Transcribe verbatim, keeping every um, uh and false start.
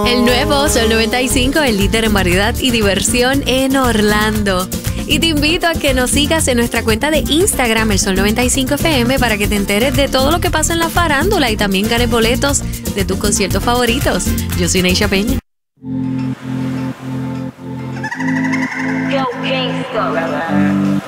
El nuevo Sol noventa y cinco, el líder en variedad y diversión en Orlando. Y te invito a que nos sigas en nuestra cuenta de Instagram, el Sol noventa y cinco F M, para que te enteres de todo lo que pasa en la farándula y también ganes boletos de tus conciertos favoritos. Yo soy Neisha Peña. Yo, Kingston.